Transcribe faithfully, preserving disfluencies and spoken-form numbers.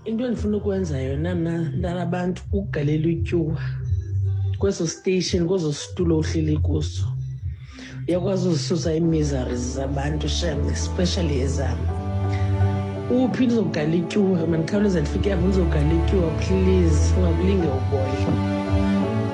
into endifuna ukwenza yona mna ndanabantu ukugalela ityuwa kweso station, kwezo situlo uhleli kuso. Uyakwazi uzisusa ii-miseries zabantu shem, especially ezam. Uphi ndizogala ityuwa, mandikhawuleza ndifike apho ndizogala ityuwa, please ungakulinge uboya.